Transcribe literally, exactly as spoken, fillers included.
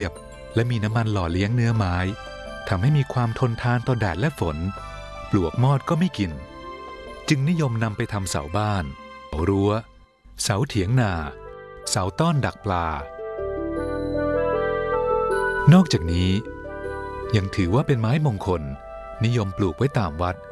รียบและมีน้ำมันหล่อเลี้ยงเนื้อไม้ทำให้มีความทนทานต่อแดดและฝนปลวกมอดก็ไม่กินจึงนิยมนำไปทำเสาบ้านเสารั้วเสาเถียงนาเสาต้อนดักปลานอกจากนี้ยังถือว่าเป็นไม้มงคลนิยมปลูกไว้ตามวัด